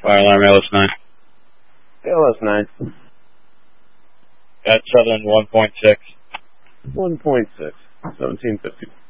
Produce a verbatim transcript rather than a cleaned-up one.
Fire alarm L S nine. L S nine. At Southern one point six. one point six. seventeen fifty.